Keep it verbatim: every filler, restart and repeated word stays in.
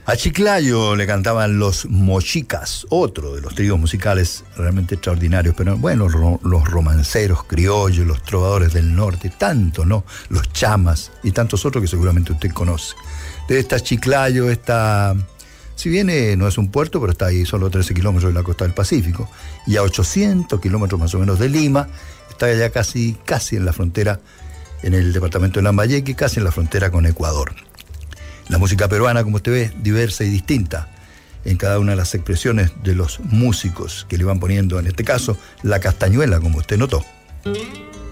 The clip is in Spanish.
A Chiclayo le cantaban los Mochicas, otro de los tríos musicales realmente extraordinarios, pero bueno, ro- los romanceros criollos, los trovadores del norte, tanto, ¿no? Los chamas y tantos otros que seguramente usted conoce. De esta Chiclayo, esta, si bien eh, no es un puerto, pero está ahí solo trece kilómetros de la costa del Pacífico, y a ochocientos kilómetros más o menos de Lima, está ya casi, casi en la frontera, en el departamento de Lambayeque, casi en la frontera con Ecuador. La música peruana, como usted ve, diversa y distinta en cada una de las expresiones de los músicos que le van poniendo, en este caso, la castañuela, como usted notó.